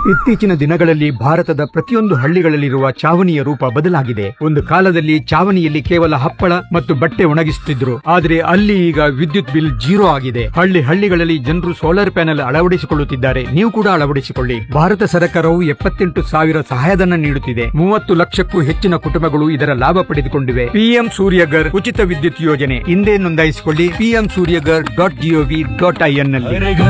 ಇತ್ತೀಚಿನ ದಿನಗಳಲ್ಲಿ ಭಾರತದ ಪ್ರತಿಯೊಂದು ಹಳ್ಳಿಗಳಲ್ಲಿರುವ ಚಾವಣಿಯ ರೂಪ ಬದಲಾಗಿದೆ. ಒಂದು ಕಾಲದಲ್ಲಿ ಚಾವಣಿಯಲ್ಲಿ ಕೇವಲ ಹಪ್ಪಳ ಮತ್ತು ಬಟ್ಟೆ ಒಣಗಿಸುತ್ತಿದ್ರು, ಆದರೆ ಅಲ್ಲಿ ಈಗ ವಿದ್ಯುತ್ ಬಿಲ್ 0 ಆಗಿದೆ. ಹಳ್ಳಿಗಳಲ್ಲಿ ಜನರು ಸೋಲಾರ್ ಪ್ಯಾನೆಲ್ ಅಳವಡಿಸಿಕೊಳ್ಳುತ್ತಿದ್ದಾರೆ. ನೀವು ಕೂಡ ಅಳವಡಿಸಿಕೊಳ್ಳಿ. ಭಾರತ ಸರ್ಕಾರವು 78,000 ಸಹಾಯಧನ ನೀಡುತ್ತಿದೆ. 30 ಲಕ್ಷಕ್ಕೂ ಹೆಚ್ಚಿನ ಕುಟುಂಬಗಳು ಇದರ ಲಾಭ ಪಡೆದುಕೊಂಡಿವೆ. ಪಿಎಂ ಸೂರ್ಯಗರ್ ಉಚಿತ ವಿದ್ಯುತ್ ಯೋಜನೆ ಹಿಂದೆ ನೋಂದಾಯಿಸಿಕೊಳ್ಳಿ. pmsuryagar.gov.in ನಲ್ಲಿ.